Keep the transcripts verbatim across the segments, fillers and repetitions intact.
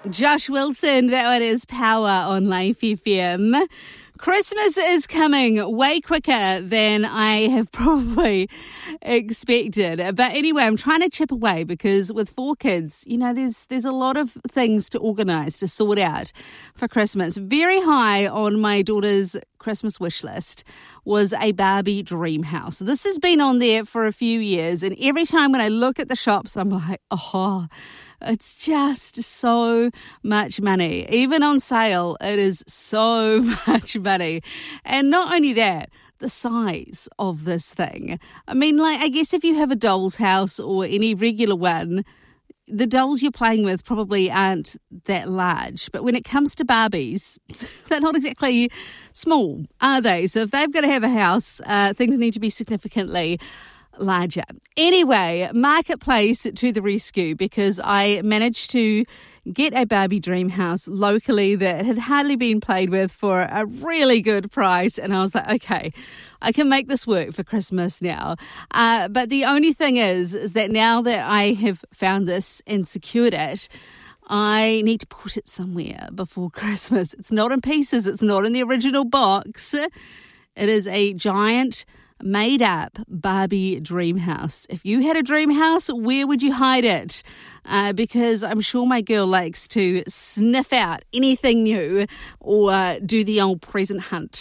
Josh Wilson, that one is Power on Life F M. Christmas is coming way quicker than I have probably expected. But anyway, I'm trying to chip away because with four kids, you know, there's there's a lot of things to organise, to sort out for Christmas. Very high on my daughter's Christmas wish list was a Barbie dream house. This has been on there for a few years, and every time when I look at the shops, I'm like, oh, it's just so much money. Even on sale, it is so much money. And not only that, the size of this thing. I mean, like, I guess if you have a doll's house or any regular one, the dolls you're playing with probably aren't that large. But when it comes to Barbies, they're not exactly small, are they? So if they've got to have a house, uh, things need to be significantly larger. Anyway, Marketplace to the rescue, because I managed to get a Barbie dream house locally that had hardly been played with for a really good price. And I was like, okay, I can make this work for Christmas now. Uh, but the only thing is, is that now that I have found this and secured it, I need to put it somewhere before Christmas. It's not in pieces. It's not in the original box. It is a giant made-up Barbie dream house. If you had a dream house, where would you hide it? Uh, because I'm sure my girl likes to sniff out anything new or uh, do the old present hunt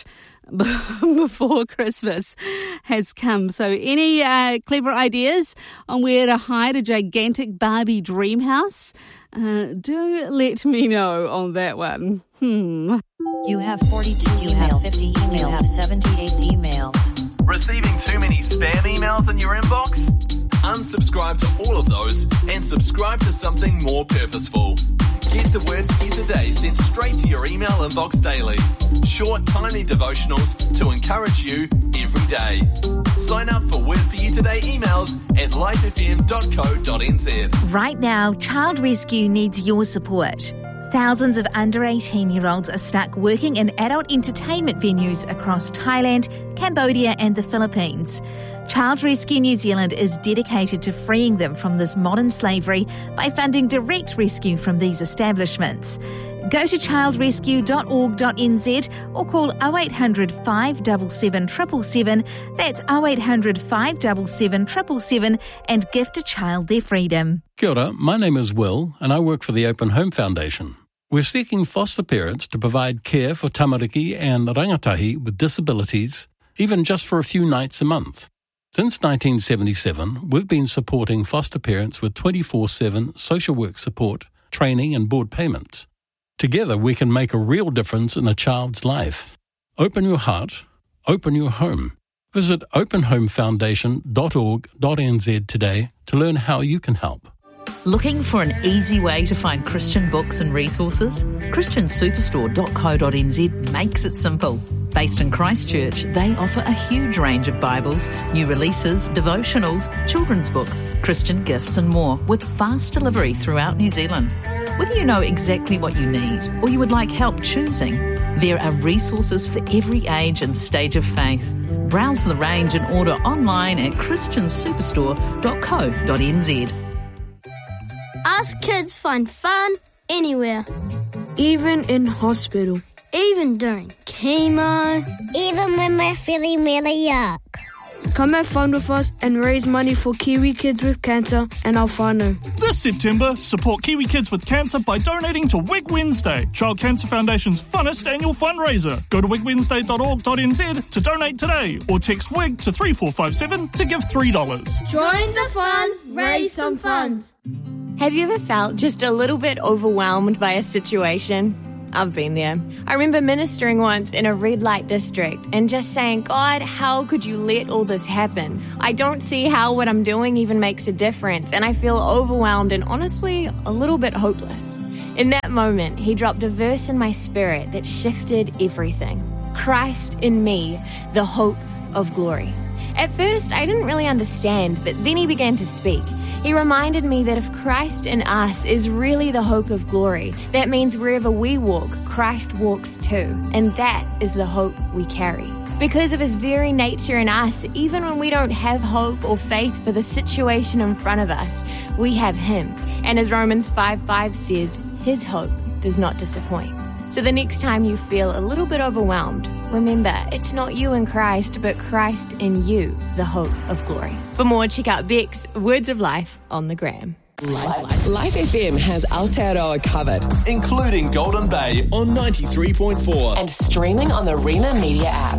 before Christmas has come. So any uh, clever ideas on where to hide a gigantic Barbie dream house? Uh, do let me know on that one. Hmm. You have forty-two you emails, have fifty emails, you have seventy-eight emails. Receiving too many spam emails in your inbox? Unsubscribe to all of those and subscribe to something more purposeful. Get the Word for You Today sent straight to your email inbox daily. Short, tiny devotionals to encourage you every day. Sign up for Word for You Today emails at life f m dot co dot n z. Right now, Child Rescue needs your support. Thousands of under eighteen-year-olds are stuck working in adult entertainment venues across Thailand, Cambodia and the Philippines. Child Rescue New Zealand is dedicated to freeing them from this modern slavery by funding direct rescue from these establishments. Go to child rescue dot org dot n z or call oh eight hundred, five seven seven, seven seven seven. That's oh eight hundred, five seven seven, seven seven seven and gift a child their freedom. Kia ora, my name is Will and I work for the Open Home Foundation. We're seeking foster parents to provide care for tamariki and rangatahi with disabilities, even just for a few nights a month. Since nineteen seventy-seven, we've been supporting foster parents with twenty-four seven social work support, training and board payments. Together we can make a real difference in a child's life. Open your heart, open your home. Visit open home foundation dot org dot n z today to learn how you can help. Looking for an easy way to find Christian books and resources? christian superstore dot co dot n z makes it simple. Based in Christchurch, they offer a huge range of Bibles, new releases, devotionals, children's books, Christian gifts and more, with fast delivery throughout New Zealand. Whether you know exactly what you need or you would like help choosing, there are resources for every age and stage of faith. Browse the range and order online at christian superstore dot co dot n z. Us kids find fun anywhere. Even in hospital. Even during chemo. Even when we're feeling really yuck. Come have fun with us and raise money for Kiwi Kids with Cancer and our whānau. This September, support Kiwi Kids with Cancer by donating to Wig Wednesday, Child Cancer Foundation's funnest annual fundraiser. Go to wig wednesday dot org dot n z to donate today or text WIG to three four five seven to give three dollars. Join the fun, raise some funds. Have you ever felt just a little bit overwhelmed by a situation? I've been there. I remember ministering once in a red light district and just saying, God, how could you let all this happen? I don't see how what I'm doing even makes a difference, and I feel overwhelmed and honestly a little bit hopeless. In that moment, he dropped a verse in my spirit that shifted everything. Christ in me, the hope of glory. At first, I didn't really understand, but then he began to speak. He reminded me that if Christ in us is really the hope of glory, that means wherever we walk, Christ walks too. And that is the hope we carry. Because of his very nature in us, even when we don't have hope or faith for the situation in front of us, we have him. And as Romans five five says, His hope does not disappoint. So the next time you feel a little bit overwhelmed, remember, it's not you in Christ, but Christ in you, the hope of glory. For more, check out Beck's Words of Life on the gram. Life, Life F M has Aotearoa covered, including Golden Bay on ninety-three point four and streaming on the Rima Media app.